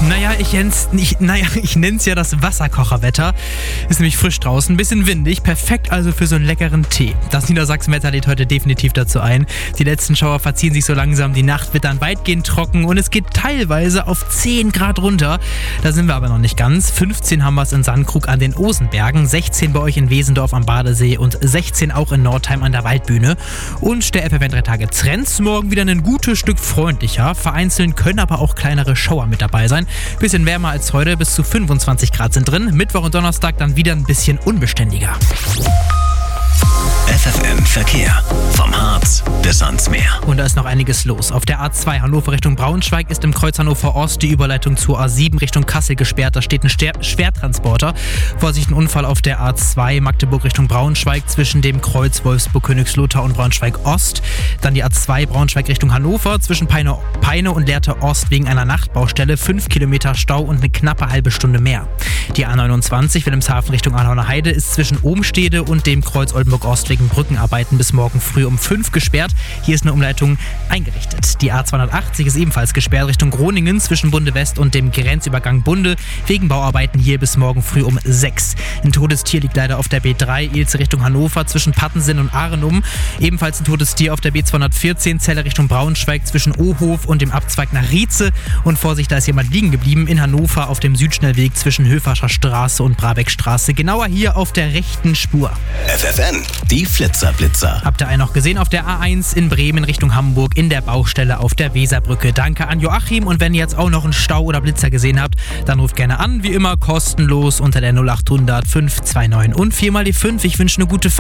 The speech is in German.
Ich nenn's ja das Wasserkocherwetter. Ist nämlich frisch draußen, ein bisschen windig, perfekt also für so einen leckeren Tee. Das Niedersachsenwetter lädt heute definitiv dazu ein. Die letzten Schauer verziehen sich so langsam, die Nacht wird dann weitgehend trocken und es geht teilweise auf 10 Grad runter. Da sind wir aber noch nicht ganz. 15 haben wir es in Sandkrug an den Osenbergen, 16 bei euch in Wesendorf am Badesee und 16 auch in Nordheim an der Waldbühne. Und der FFN 3 Tage Trends morgen wieder ein gutes Stück freundlicher. Vereinzelt können aber auch kleinere Schauer mit dabei sein. Bisschen wärmer als heute, bis zu 25 Grad sind drin. Mittwoch und Donnerstag dann wieder ein bisschen unbeständiger. FFN Verkehr. Vom Harz bis ans Meer. Und da ist noch einiges los. Auf der A2 Hannover Richtung Braunschweig ist im Kreuz Hannover Ost die Überleitung zur A7 Richtung Kassel gesperrt. Da steht ein Schwertransporter. Vorsicht, ein Unfall auf der A2 Magdeburg Richtung Braunschweig zwischen dem Kreuz Wolfsburg-Königslothar und Braunschweig Ost. Dann die A2 Braunschweig Richtung Hannover zwischen Peine und Lehrte Ost wegen einer Nachtbaustelle. 5 Kilometer Stau und eine knappe halbe Stunde mehr. Die A29 Wilhelmshaven Richtung Arnauer Heide ist zwischen Ohmstede und dem Kreuz Oldenburg Ost wegen Brückenarbeiten bis morgen früh um 5 gesperrt. Hier ist eine Umleitung eingerichtet. Die A280 ist ebenfalls gesperrt Richtung Groningen zwischen Bunde West und dem Grenzübergang Bunde wegen Bauarbeiten hier bis morgen früh um 6. Ein Todestier liegt leider auf der B3 Ilze Richtung Hannover zwischen Pattensinn und Arenum. Ebenfalls ein Todestier auf der B214 Celle Richtung Braunschweig zwischen Ohof und dem Abzweig nach Rietze. Und Vorsicht, da ist jemand liegen geblieben in Hannover auf dem Südschnellweg zwischen Höferscher Straße und Brabeckstraße. Genauer hier auf der rechten Spur. FFN, die Flitzer-Blitzer. Habt ihr einen noch gesehen auf der A1 in Bremen Richtung Hamburg in der Baustelle auf der Weserbrücke? Danke an Joachim, und wenn ihr jetzt auch noch einen Stau oder Blitzer gesehen habt, dann ruft gerne an, wie immer kostenlos unter der 0800 529 und 4 mal die 5. Ich wünsche eine gute Fahrt.